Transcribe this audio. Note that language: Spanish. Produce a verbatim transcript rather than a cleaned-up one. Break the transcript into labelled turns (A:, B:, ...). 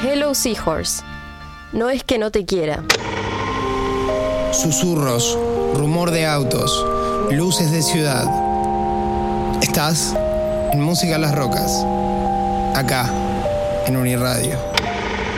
A: Hello Seahorse. No es que no te quiera.
B: Susurros, rumor de autos, luces de ciudad. Estás en Música a las Rocas, acá, en Uniradio.